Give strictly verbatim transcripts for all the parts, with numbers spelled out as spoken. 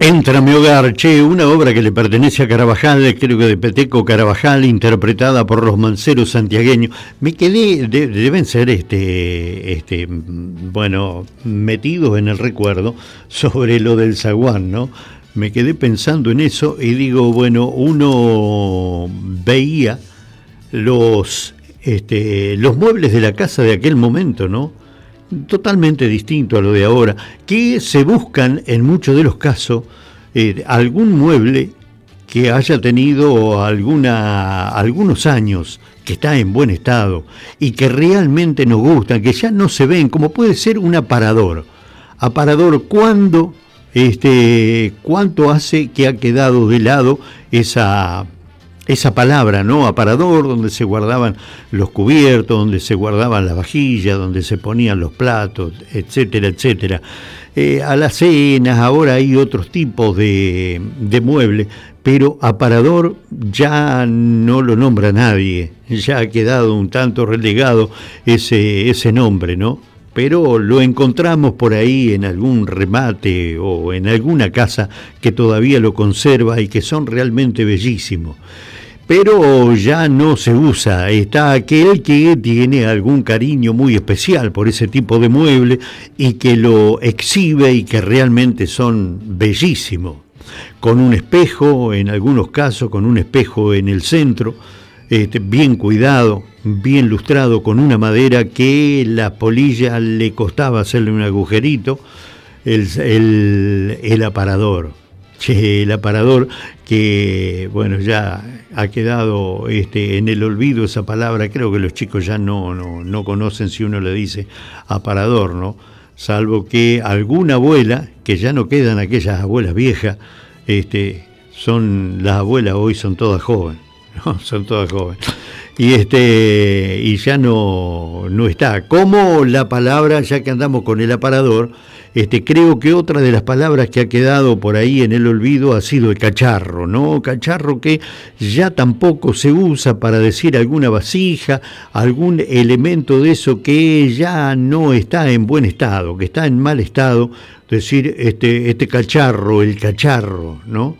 Entra a mi hogar, che, una obra que le pertenece a Carabajal, creo que de Peteco Carabajal, interpretada por los manceros santiagueños. Me quedé, de, deben ser, este, este, bueno, metidos en el recuerdo sobre lo del zaguán, ¿no? Me quedé pensando en eso y digo, bueno, uno veía los, este, los muebles de la casa de aquel momento, ¿no? Totalmente distinto a lo de ahora, que se buscan en muchos de los casos eh, algún mueble que haya tenido alguna, algunos años, que está en buen estado y que realmente nos gustan, que ya no se ven, como puede ser un aparador. Aparador, ¿cuándo, este, cuánto hace que ha quedado de lado esa... esa palabra, ¿no? Aparador, donde se guardaban los cubiertos, donde se guardaban las vajillas, donde se ponían los platos, etcétera, etcétera. Eh, a las cenas, ahora hay otros tipos de, de muebles, pero aparador ya no lo nombra nadie, ya ha quedado un tanto relegado ese, ese nombre, ¿no? Pero lo encontramos por ahí en algún remate o en alguna casa que todavía lo conserva y que son realmente bellísimos. Pero ya no se usa, está aquel que tiene algún cariño muy especial por ese tipo de mueble y que lo exhibe y que realmente son bellísimos. Con un espejo, en algunos casos con un espejo en el centro, Este, bien cuidado, bien lustrado, con una madera que la polilla le costaba hacerle un agujerito, el, el, el aparador, che, el aparador que, bueno, ya ha quedado este, en el olvido esa palabra, creo que los chicos ya no, no, no conocen si uno le dice aparador, ¿no? Salvo que alguna abuela, que ya no quedan aquellas abuelas viejas, este, son, las abuelas hoy son todas jóvenes. No, son todas jóvenes. Y este y ya no, no está. Como la palabra, ya que andamos con el aparador, este, creo que otra de las palabras que ha quedado por ahí en el olvido ha sido el cacharro, ¿no? Cacharro que ya tampoco se usa para decir alguna vasija, algún elemento de eso que ya no está en buen estado, que está en mal estado, decir este, este cacharro, el cacharro, ¿no?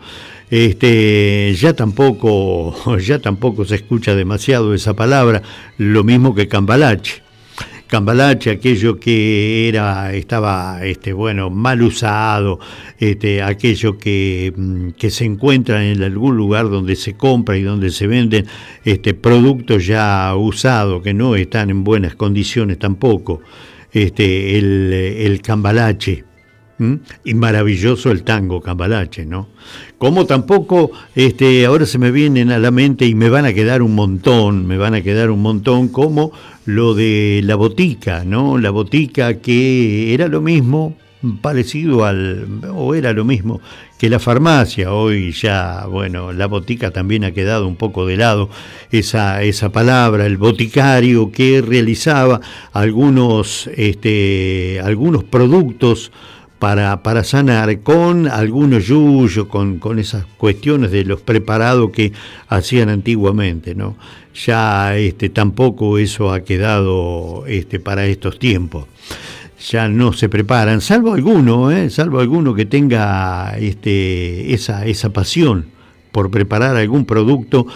Este, ya tampoco, ya tampoco se escucha demasiado esa palabra, lo mismo que cambalache. Cambalache, aquello que era, estaba, este, bueno, mal usado, este, aquello que, que se encuentra en algún lugar donde se compra y donde se venden, este, productos ya usados que no están en buenas condiciones tampoco. Este, el, el cambalache. ¿Mm? Y maravilloso el tango cambalache, ¿no? Como tampoco, este, ahora se me vienen a la mente y me van a quedar un montón, me van a quedar un montón, como lo de la botica, ¿no? La botica que era lo mismo, parecido al, o era lo mismo que la farmacia. Hoy ya, bueno, la botica también ha quedado un poco de lado, esa, esa palabra, el boticario que realizaba algunos, este, algunos productos Para, para sanar, con algunos yuyos, con, con esas cuestiones de los preparados que hacían antiguamente, ¿no? Ya este, tampoco eso ha quedado este, para estos tiempos. Ya no se preparan, salvo alguno, ¿eh? salvo alguno que tenga este, esa, esa pasión por preparar algún producto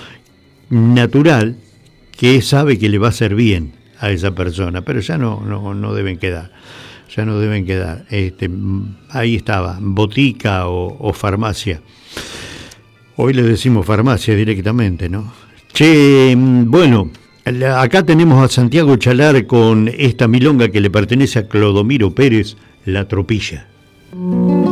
natural que sabe que le va a hacer bien a esa persona, pero ya no, no, no deben quedar. Ya no deben quedar. Este, ahí estaba, botica o, o farmacia. Hoy le decimos farmacia directamente, ¿no? Che, bueno, acá tenemos a Santiago Chalar con esta milonga que le pertenece a Clodomiro Pérez, La Tropilla.